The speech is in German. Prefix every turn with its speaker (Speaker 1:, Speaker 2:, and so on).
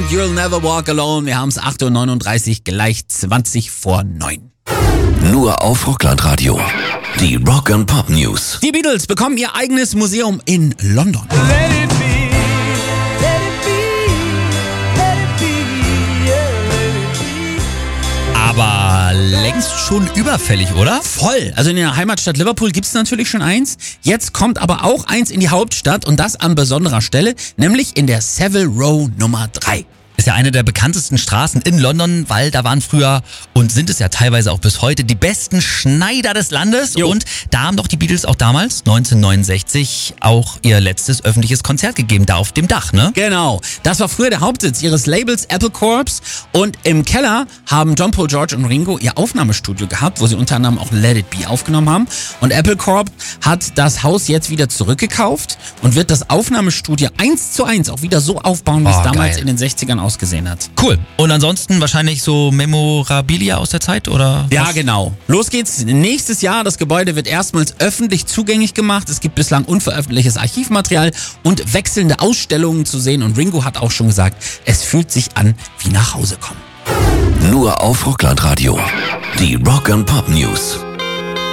Speaker 1: You'll Never Walk Alone. Wir haben es 8.39 Uhr, gleich 20 vor 9.
Speaker 2: Nur auf Rockland Radio. Die Rock and Pop News.
Speaker 1: Die Beatles bekommen ihr eigenes Museum in London.
Speaker 3: Aber längst schon überfällig, oder?
Speaker 1: Voll. Also in der Heimatstadt Liverpool gibt's natürlich schon eins. Jetzt kommt aber auch eins in die Hauptstadt und das an besonderer Stelle, nämlich in der Savile Row Nummer 3.
Speaker 3: Ist ja eine der bekanntesten Straßen in London, weil da waren früher und sind es ja teilweise auch bis heute die besten Schneider des Landes.
Speaker 1: Jo.
Speaker 3: Und da haben doch die Beatles auch damals, 1969, auch ihr letztes öffentliches Konzert gegeben, da auf dem Dach, ne?
Speaker 1: Genau. Das war früher der Hauptsitz ihres Labels Apple Corps und im Keller haben John, Paul, George und Ringo ihr Aufnahmestudio gehabt, wo sie unter anderem auch Let It Be aufgenommen haben. Und Apple Corps hat das Haus jetzt wieder zurückgekauft und wird das Aufnahmestudio 1:1 auch wieder so aufbauen, wie es damals
Speaker 3: geil.
Speaker 1: in den 60ern ausgesehen hat.
Speaker 3: Cool. Und ansonsten wahrscheinlich so Memorabilia aus der Zeit, oder?
Speaker 1: Ja,
Speaker 3: was?
Speaker 1: genau. Los geht's. Nächstes Jahr, das Gebäude wird erstmals öffentlich zugänglich gemacht. Es gibt bislang unveröffentlichtes Archivmaterial und wechselnde Ausstellungen zu sehen. Und Ringo hat auch schon gesagt, es fühlt sich an wie nach Hause kommen.
Speaker 2: Nur auf Rockland Radio. Die Rock and Pop News.